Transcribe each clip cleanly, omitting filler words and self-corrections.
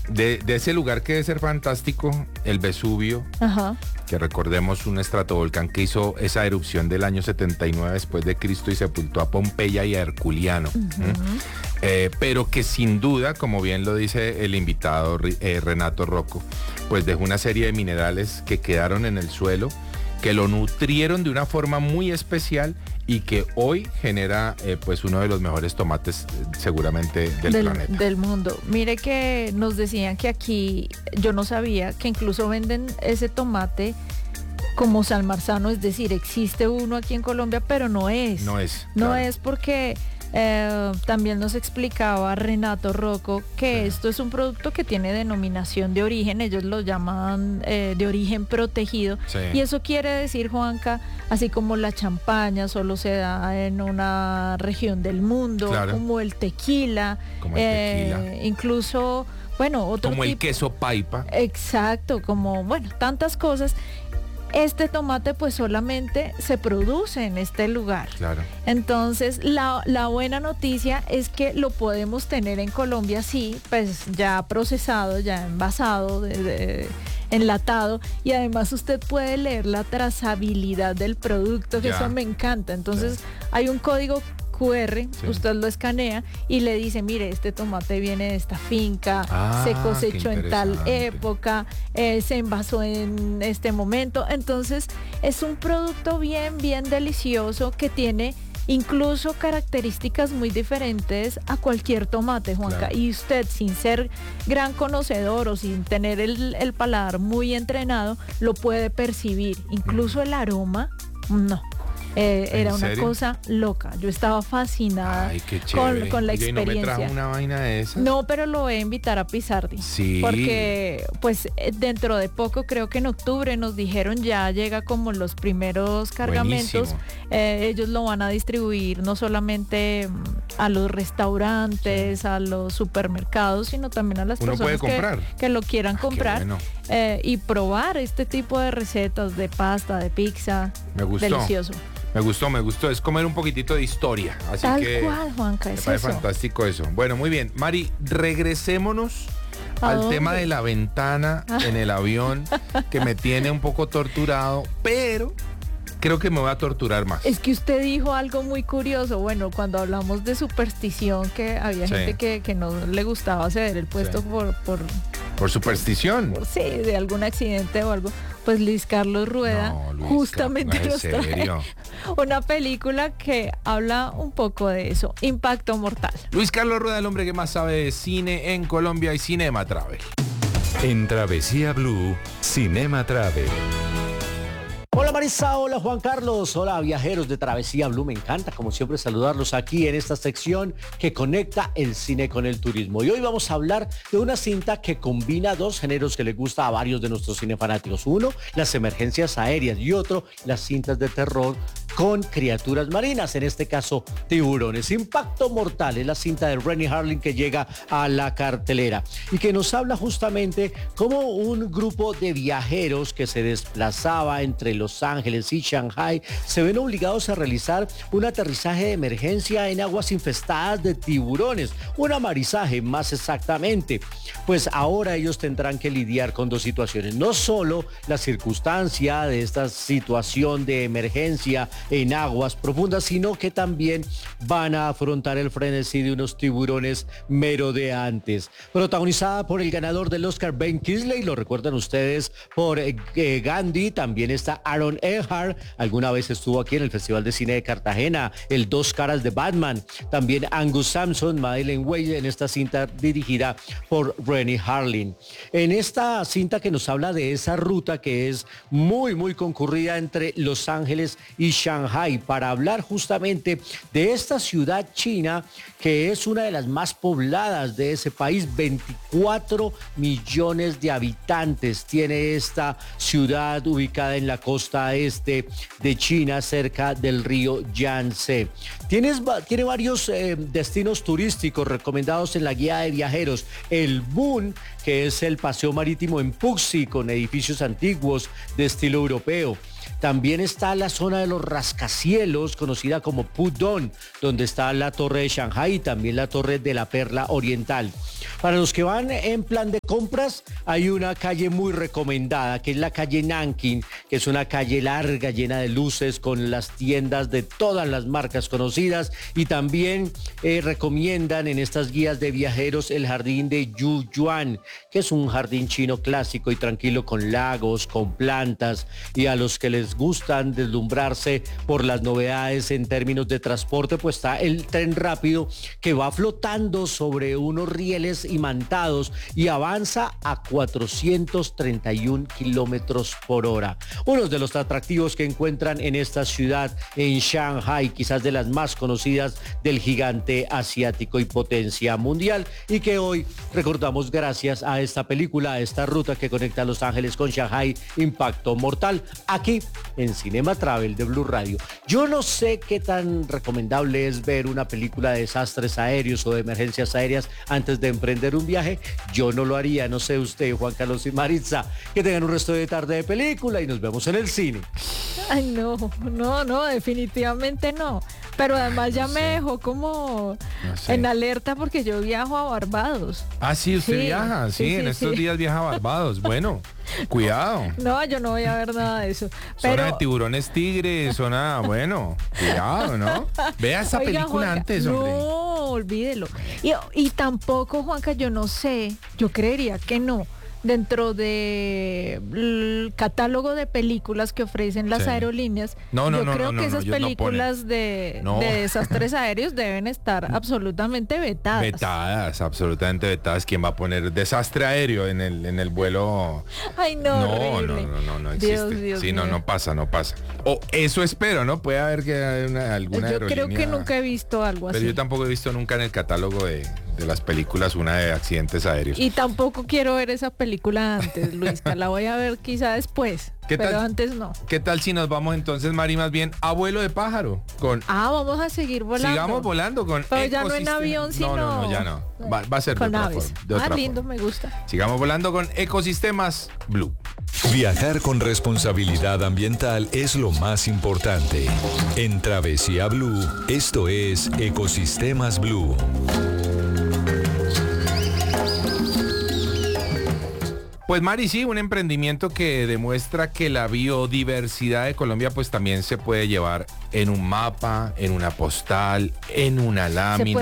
de ese lugar que debe ser fantástico, el Vesubio, Ajá. que recordemos un estratovolcán que hizo esa erupción del año 79 después de Cristo y sepultó a Pompeya y a Herculiano. Pero que sin duda, como bien lo dice el invitado Renato Rocco, pues dejó una serie de minerales que quedaron en el suelo, que lo nutrieron de una forma muy especial y que hoy genera pues uno de los mejores tomates seguramente del planeta. Del mundo. Mire que nos decían que aquí, yo no sabía, que incluso venden ese tomate como salmarzano, es decir, existe uno aquí en Colombia, pero no es. No es. No claro. es porque también nos explicaba Renato Rocco que esto es un producto que tiene denominación de origen, ellos lo llaman de origen protegido, y eso quiere decir, Juanca, así como la champaña solo se da en una región del mundo, como el tequila, incluso, bueno, otro como tipo, el queso paipa. Exacto, como, bueno, tantas cosas. Este tomate pues solamente se produce en este lugar. Claro. Entonces la buena noticia es que lo podemos tener en Colombia, sí, pues ya procesado, ya envasado, enlatado, y además usted puede leer la trazabilidad del producto, que eso me encanta. Entonces hay un código QR, usted lo escanea y le dice, mire, este tomate viene de esta finca, se cosechó en tal época, se envasó en este momento. Entonces es un producto bien delicioso que tiene incluso características muy diferentes a cualquier tomate, Juanca. Claro. Y usted, sin ser gran conocedor o sin tener el paladar muy entrenado, lo puede percibir. Incluso el aroma, no. Era una cosa loca. Yo estaba fascinada con la experiencia. ¿Y no me trajo una vaina de esas? No, pero lo voy a invitar a Pizardi. Sí. Porque, pues, dentro de poco, creo que en octubre nos dijeron ya llega como los primeros cargamentos. Ellos lo van a distribuir no solamente a los restaurantes, a los supermercados, sino también a las personas que lo quieran comprar. Bueno. Y probar este tipo de recetas de pasta, de pizza. Me gustó. Delicioso. Me gustó, es comer un poquitito de historia, así Tal que cual, Juanca, es me parece fantástico eso. Bueno, muy bien, Mari, regresémonos al tema de la ventana en el avión, que me tiene un poco torturado, pero creo que me voy a torturar más. Es que usted dijo algo muy curioso, bueno, cuando hablamos de superstición, que había gente que no le gustaba ceder el puesto por superstición. Sí, de algún accidente o algo. Pues Luis Carlos Rueda justamente nos trae una película que habla un poco de eso, Impacto Mortal. Luis Carlos Rueda, el hombre que más sabe de cine en Colombia y Cinema Travel. En Travesía Blue, Cinema Travel. Hola Marisa, hola Juan Carlos, hola viajeros de Travesía Blue, me encanta como siempre saludarlos aquí en esta sección que conecta el cine con el turismo. Y hoy vamos a hablar de una cinta que combina dos géneros que le gusta a varios de nuestros cinefanáticos. Uno, las emergencias aéreas, y otro, las cintas de terror con criaturas marinas, en este caso tiburones. Impacto Mortal es la cinta de Rennie Harlin que llega a la cartelera y que nos habla justamente como un grupo de viajeros que se desplazaba entre Los Ángeles y Shanghai se ven obligados a realizar un aterrizaje de emergencia en aguas infestadas de tiburones, un amarizaje más exactamente. Pues ahora ellos tendrán que lidiar con dos situaciones, no solo la circunstancia de esta situación de emergencia en aguas profundas, sino que también van a afrontar el frenesí de unos tiburones merodeantes. Protagonizada por el ganador del Oscar Ben Kingsley, lo recuerdan ustedes, por Gandhi. También está Aaron Eckhart, alguna vez estuvo aquí en el Festival de Cine de Cartagena, el Dos Caras de Batman. También Angus Sampson, Madeleine Wade, en esta cinta dirigida por Rennie Harlin. En esta cinta que nos habla de esa ruta que es muy concurrida entre Los Ángeles y Shanghai, para hablar justamente de esta ciudad china que es una de las más pobladas de ese país. 24 millones de habitantes tiene esta ciudad ubicada en la costa este de China, cerca del río Yangtze. Tiene varios destinos turísticos recomendados en la guía de viajeros. El Boon, que es el paseo marítimo en Puxi con edificios antiguos de estilo europeo. También está la zona de los rascacielos, conocida como Pudong, donde está la Torre de Shanghái y también la Torre de la Perla Oriental. Para los que van en plan de compras, hay una calle muy recomendada, que es la calle Nanking, que es una calle larga, llena de luces, con las tiendas de todas las marcas conocidas, y también recomiendan en estas guías de viajeros el jardín de Yuyuan, que es un jardín chino clásico y tranquilo con lagos, con plantas, y a los que les gustan deslumbrarse por las novedades en términos de transporte, pues está el tren rápido que va flotando sobre unos rieles imantados y avanza a 431 kilómetros por hora. Uno de los atractivos que encuentran en esta ciudad, en Shanghái, quizás de las más conocidas del gigante asiático y potencia mundial, y que hoy recordamos gracias a esta película, a esta ruta que conecta Los Ángeles con Shanghái, Impacto Mortal, aquí en Cinema Travel de Blue Radio. Yo no sé qué tan recomendable es ver una película de desastres aéreos o de emergencias aéreas antes de emprender un viaje. Yo no lo haría, no sé usted, Juan Carlos y Maritza. Que tengan un resto de tarde de película y nos vemos en el cine. Ay, no, definitivamente no. Pero además ya me dejó como en alerta porque yo viajo a Barbados. Ah, sí, usted viaja, sí, en estos días viaja a Barbados. Bueno, cuidado. No, yo no voy a ver nada de eso. Zona de tiburones tigres, bueno, cuidado, ¿no? Vea esa película Juanca, antes, hombre. No, olvídelo. Y tampoco, Juanca, yo no sé, yo creería que no. Dentro del catálogo de películas que ofrecen las aerolíneas, yo creo que esas películas de desastres aéreos deben estar absolutamente vetadas. Vetadas, absolutamente vetadas. ¿Quién va a poner desastre aéreo en el vuelo? Ay, no, horrible. No existe. Dios sí, mío. no pasa. O eso espero, ¿no? Puede haber que alguna Yo aerolínea. creo que nunca he visto algo así. Pero yo tampoco he visto nunca en el catálogo de las películas una de accidentes aéreos. Y tampoco quiero ver esa película antes, Luisca. La voy a ver quizá después. Pero antes no. ¿Qué tal si nos vamos entonces, Mari, más bien a vuelo de pájaro? Vamos a seguir volando. Sigamos volando con Pero ya no en avión, sino... No, ya no. Va a ser con de otra aves. forma. De otra lindo, forma. me gusta. Sigamos volando con Ecosistemas Blue. Viajar con responsabilidad ambiental es lo más importante. En Travesía Blue, esto es Ecosistemas Blue. Pues Mari, sí, un emprendimiento que demuestra que la biodiversidad de Colombia pues también se puede llevar en un mapa, en una postal, en una lámina.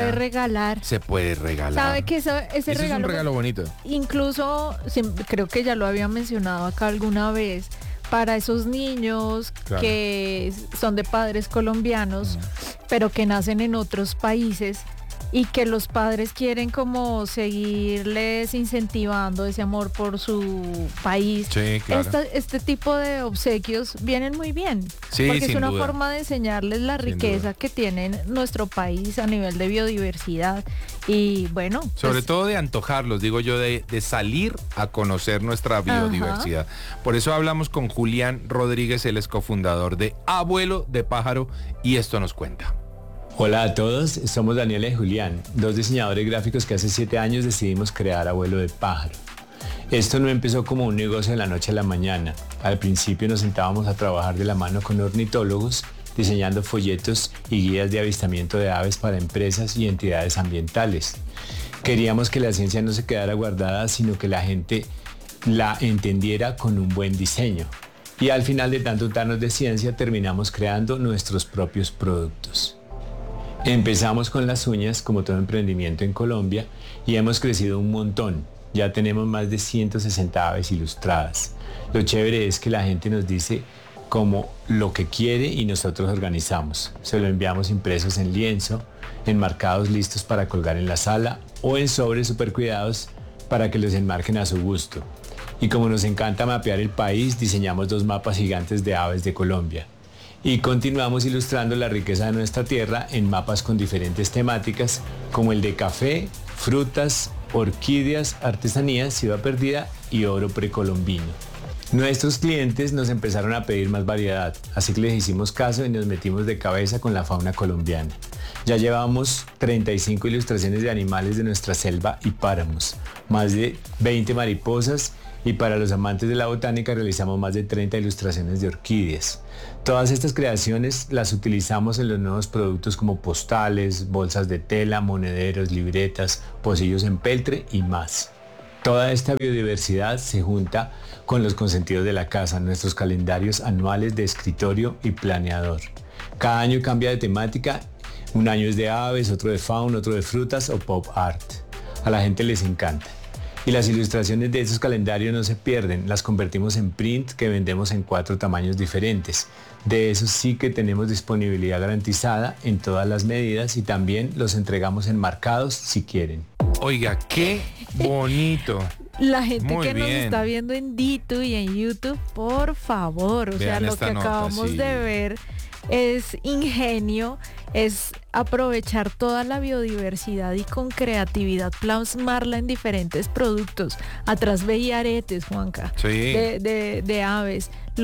Se puede regalar. ¿Sabe que ese regalo es un regalo bonito? Incluso, creo que ya lo había mencionado acá alguna vez, para esos niños que son de padres colombianos, pero que nacen en otros países, y que los padres quieren como seguirles incentivando ese amor por su país. Sí, claro. Este tipo de obsequios vienen muy bien, sí, porque es una duda. forma de enseñarles la riqueza que tiene nuestro país a nivel de biodiversidad. Y bueno, sobre todo de antojarlos, digo yo, de salir a conocer nuestra biodiversidad. Por eso hablamos con Julián Rodríguez, él es cofundador de Abuelo de Pájaro, y esto nos cuenta. Hola a todos, somos Daniela y Julián, dos diseñadores gráficos que hace 7 años decidimos crear Abuelo de Pájaro. Esto no empezó como un negocio de la noche a la mañana. Al principio nos sentábamos a trabajar de la mano con ornitólogos, diseñando folletos y guías de avistamiento de aves para empresas y entidades ambientales. Queríamos que la ciencia no se quedara guardada, sino que la gente la entendiera con un buen diseño. Y al final de tanto untarnos de ciencia, terminamos creando nuestros propios productos. Empezamos con las uñas, como todo emprendimiento en Colombia, y hemos crecido un montón. Ya tenemos más de 160 aves ilustradas. Lo chévere es que la gente nos dice como lo que quiere y nosotros organizamos. Se lo enviamos impresos en lienzo, enmarcados listos para colgar en la sala o en sobres super cuidados para que los enmarquen a su gusto. Y como nos encanta mapear el país, diseñamos 2 mapas gigantes de aves de Colombia. Y continuamos ilustrando la riqueza de nuestra tierra en mapas con diferentes temáticas, como el de café, frutas, orquídeas, artesanías, ciudad perdida y oro precolombino. Nuestros clientes nos empezaron a pedir más variedad, así que les hicimos caso y nos metimos de cabeza con la fauna colombiana. Ya llevamos 35 ilustraciones de animales de nuestra selva y páramos, más de 20 mariposas y para los amantes de la botánica realizamos más de 30 ilustraciones de orquídeas. Todas estas creaciones las utilizamos en los nuevos productos como postales, bolsas de tela, monederos, libretas, pocillos en peltre y más. Toda esta biodiversidad se junta con los consentidos de la casa, nuestros calendarios anuales de escritorio y planeador. Cada año cambia de temática, un año es de aves, otro de fauna, otro de frutas o pop art. A la gente les encanta. Y las ilustraciones de esos calendarios no se pierden, las convertimos en print que vendemos en 4 tamaños diferentes. De esos sí que tenemos disponibilidad garantizada en todas las medidas y también los entregamos enmarcados si quieren. Oiga, qué bonito. La gente Muy que nos bien. está viendo en Dito y en YouTube, por favor, o sea, Vean lo esta que nota, acabamos sí. de ver es ingenio, es aprovechar toda la biodiversidad y con creatividad plasmarla en diferentes productos. Atrás veía aretes, Juanca, Sí. de aves.